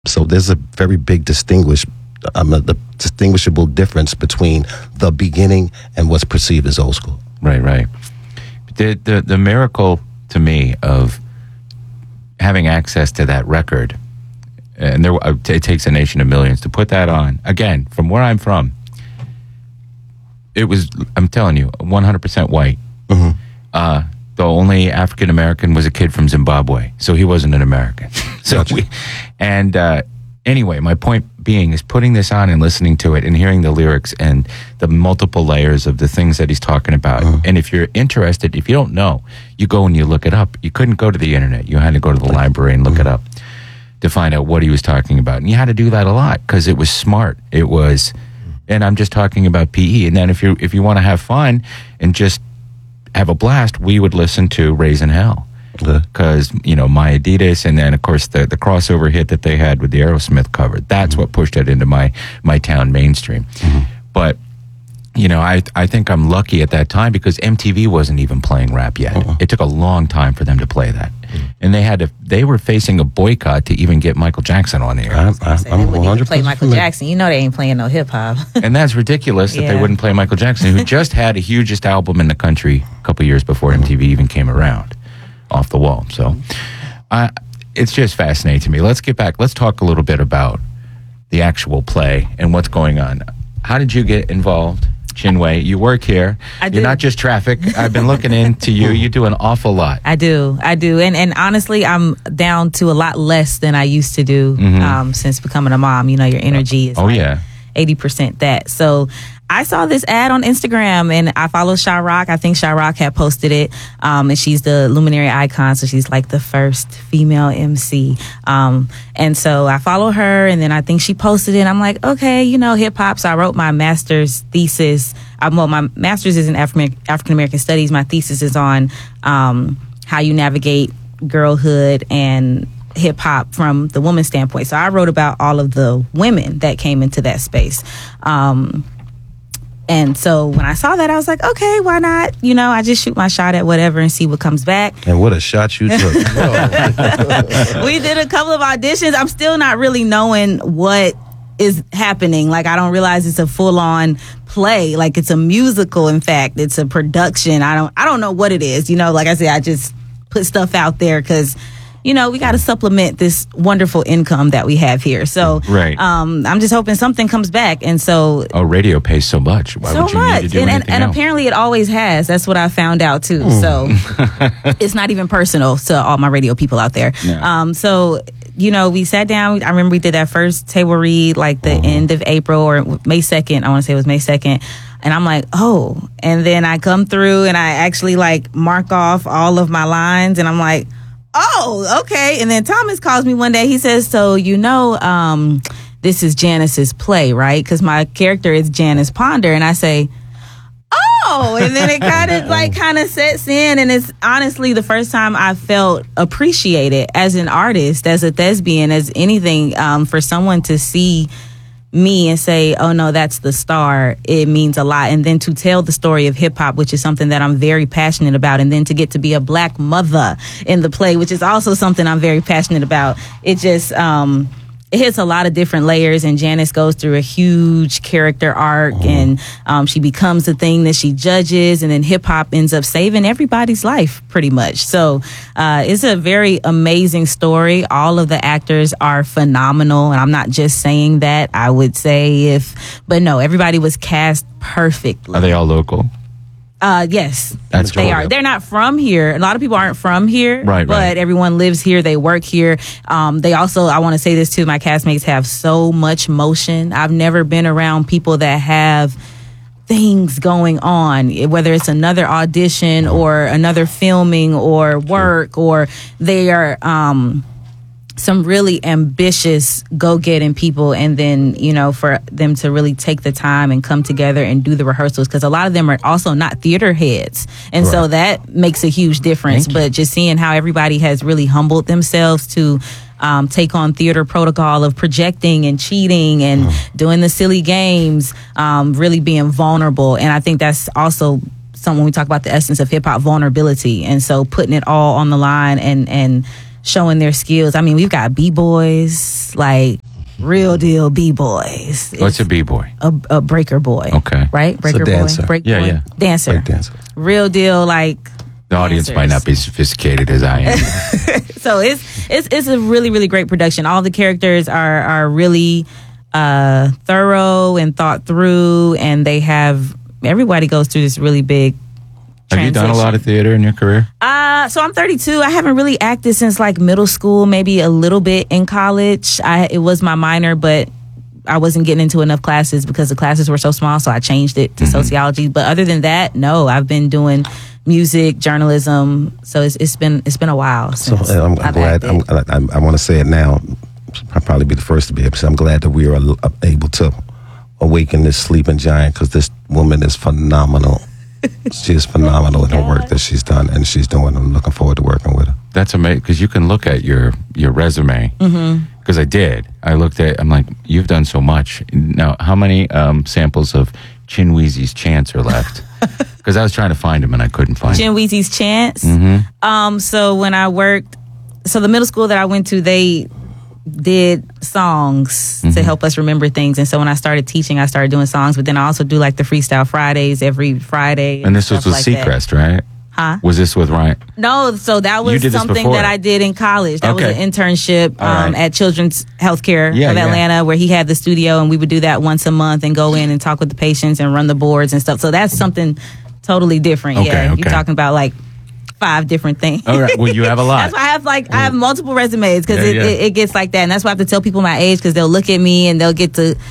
So there's a very big the distinguishable difference between the beginning and what's perceived as old school. Right. The miracle to me of having access to that record, and it takes a nation of millions to put that on. Again, from where I'm from, it was, I'm telling you, 100% white. Mm-hmm. The only African American was a kid from Zimbabwe, so he wasn't an American. Anyway, my point being is putting this on and listening to it and hearing the lyrics and the multiple layers of the things that he's talking about. And if you're interested, if you don't know, you go and you look it up. You couldn't go to the internet. You had to go to the library and look it up to find out what he was talking about. And you had to do that a lot because it was smart. It was, and I'm just talking about PE. And then if you want to have fun and just have a blast, we would listen to Raising Hell. Because, My Adidas, and then, of course, the crossover hit that they had with the Aerosmith cover. That's what pushed it into my town mainstream. But, I think I'm lucky at that time because MTV wasn't even playing rap yet. It took a long time for them to play that. And they were facing a boycott to even get Michael Jackson on the air. I'm 100% play Michael Jackson. They ain't playing no hip-hop. And that's ridiculous that they wouldn't play Michael Jackson, who just had the hugest album in the country a couple years before MTV even came around. Off the wall. So it's just fascinating to me. Let's get back. Let's talk a little bit about the actual play and what's going on. How did you get involved, Chinwe? You work here. You're not just traffic. I've been looking into you. You do an awful lot. I do. And honestly, I'm down to a lot less than I used to do since becoming a mom. Your energy is 80% that. So I saw this ad on Instagram and I follow Sha-Rock. I think Sha-Rock had posted it. And she's the luminary icon. So she's like the first female MC. And so I follow her and then I think she posted it. And I'm like, okay, hip hop. So I wrote my master's thesis. My master's is in African American studies. My thesis is on how you navigate girlhood and hip hop from the woman's standpoint. So I wrote about all of the women that came into that space. And so when I saw that, I was like, okay, why not? I just shoot my shot at whatever and see what comes back. And what a shot you took. We did a couple of auditions. I'm still not really knowing what is happening. Like, I don't realize it's a full-on play. Like, it's a musical, in fact. It's a production. I don't know what it is. Like I said, I just put stuff out there because we got to supplement this wonderful income that we have here. So I'm just hoping something comes back. And so radio pays so much. Why would you need to do anything and else? Apparently it always has. That's what I found out too. So it's not even personal to all my radio people out there. Yeah. So we sat down. I remember we did that first table read like the end of April or May 2nd. I want to say it was May 2nd. And I'm like, oh. And then I come through and I actually like mark off all of my lines. And I'm like, oh, okay. And then Thomas calls me one day. He says, so, this is Janice's play, right? Because my character is Janice Ponder. And I say, oh, and then it kind of sets in. And it's honestly the first time I felt appreciated as an artist, as a thespian, as anything, for someone to see me and say, oh no, that's the star. It means a lot. And then to tell the story of hip hop, which is something that I'm very passionate about. And then to get to be a black mother in the play, which is also something I'm very passionate about. It just, it hits a lot of different layers, and Janice goes through a huge character arc, and she becomes the thing that she judges, and then hip hop ends up saving everybody's life pretty much. So it's a very amazing story. All of the actors are phenomenal, and I'm not just saying that. I would say but no, everybody was cast perfectly. Are they all local? Yes, they are. They're not from here. A lot of people aren't from here, but everyone lives here. They work here. They also, I want to say this too, my castmates have so much motion. I've never been around people that have things going on, whether it's another audition or another filming or work, or they are some really ambitious go-getting people, and then for them to really take the time and come together and do the rehearsals, because a lot of them are also not theater heads, and so that makes a huge difference. But just seeing how everybody has really humbled themselves to take on theater protocol of projecting and cheating and doing the silly games, really being vulnerable. And I think that's also something when we talk about the essence of hip-hop, vulnerability. And so putting it all on the line and showing their skills. I mean, we've got b-boys, like real deal b-boys. What's a b-boy? A breaker boy. Okay. Right? Breaker dancer. boy. Break Yeah, boy. yeah. Dancer. Break dancer. Real deal, like The audience dancers. might not be sophisticated as I am. So it's a really, really great production. All the characters are really thorough and thought through, and everybody goes through this really big Have you done a transition. lot of theater in your career? So I'm 32. I haven't really acted since like middle school, maybe a little bit in college. It was my minor, but I wasn't getting into enough classes because the classes were so small, so I changed it to sociology. But other than that, no, I've been doing music, journalism. So it's been a while So since I'm I've glad. acted. I want to say it now. I'll probably be the first to be able to say I'm glad that we are able to awaken this sleeping giant, because this woman is phenomenal. She is phenomenal in her work that she's done and she's doing. I'm looking forward to working with her. That's amazing, because you can look at your resume. Because I looked at it, I'm like, you've done so much. Now, how many samples of Chinweezy's Chants are left? Because I was trying to find him and I couldn't find him. Chinweezy's Chants. So when I worked, the middle school that I went to, they did songs to help us remember things. And so when I started teaching, I started doing songs, but then I also do like the Freestyle Fridays every Friday. And this was with stuff like that. Seacrest, right? Huh? Was this with Ryan? No, so that You was did this something before. that I did in college. That was Okay. an internship All right. at Children's Healthcare Yeah, of yeah. Atlanta, where he had the studio, and we would do that once a month and go in and talk with the patients and run the boards and stuff. So that's something totally different. Okay, Yeah, okay. you're talking about like 5 different things. All right. Well, you have a lot. That's why I have multiple resumes, because Yeah, yeah. it gets like that, and that's why I have to tell people my age, because they'll look at me and they'll get to.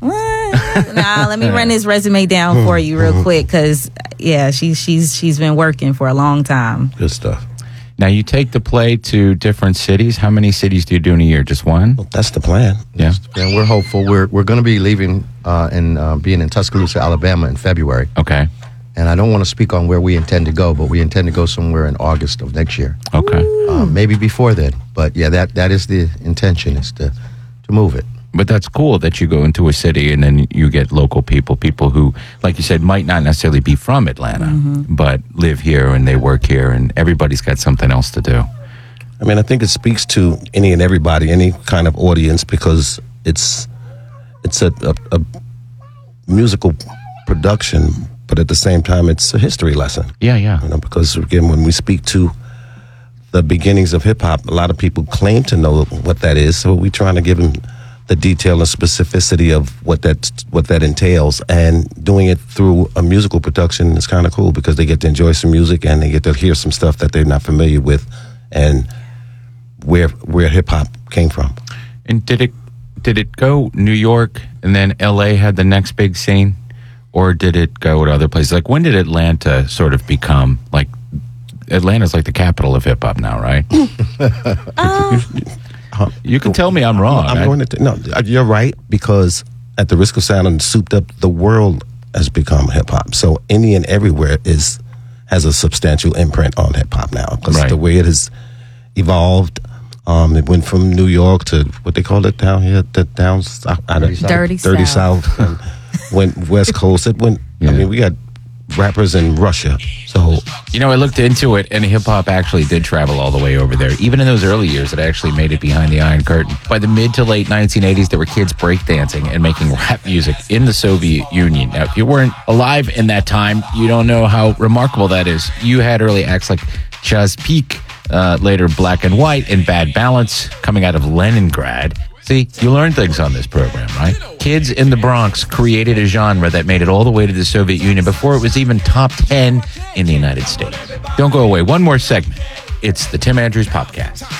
Nah, let me run this resume down for you real quick, because she's been working for a long time. Good stuff. Now, you take the play to different cities. How many cities do you do in a year? Just one? That's the plan. Yeah. And we're hopeful. We're going to be leaving and being in Tuscaloosa, Alabama in February. Okay. And I don't want to speak on where we intend to go, but we intend to go somewhere in August of next year. Okay. Maybe before then. But yeah, that is the intention, is to move it. But that's cool that you go into a city and then you get local people who, like you said, might not necessarily be from Atlanta, but live here and they work here, and everybody's got something else to do. I mean, I think it speaks to any and everybody, any kind of audience, because it's a musical production, but at the same time, it's a history lesson. Yeah, yeah. You know, because again, when we speak to the beginnings of hip hop, a lot of people claim to know what that is. So we're trying to give them the detail and specificity of what that entails, and doing it through a musical production is kind of cool, because they get to enjoy some music and they get to hear some stuff that they're not familiar with, and where hip hop came from. And did it go New York and then LA had the next big scene, or did it go to other places? Like, when did Atlanta sort of become like? Atlanta's like the capital of hip hop now, right? You can tell me I'm wrong. I'm going to no, you're right, because at the risk of sounding souped up, the world has become hip hop. So any and everywhere has a substantial imprint on hip hop now, because Right. the way it has evolved. It went from New York to what they call it down here, Dirty South, and went West Coast. It went. Yeah. I mean, we got rappers in Russia. So I looked into it, and hip hop actually did travel all the way over there. Even in those early years, it actually made it behind the Iron Curtain. By the mid to late 1980s, there were kids breakdancing and making rap music in the Soviet Union. Now, if you weren't alive in that time, you don't know how remarkable that is. You had early acts like Chaz Peak, later Black and White, and Bad Balance coming out of Leningrad. See, you learn things on this program, right? Kids in the Bronx created a genre that made it all the way to the Soviet Union before it was even top 10 in the United States. Don't go away. One more segment. It's the Tim Andrews Popcast.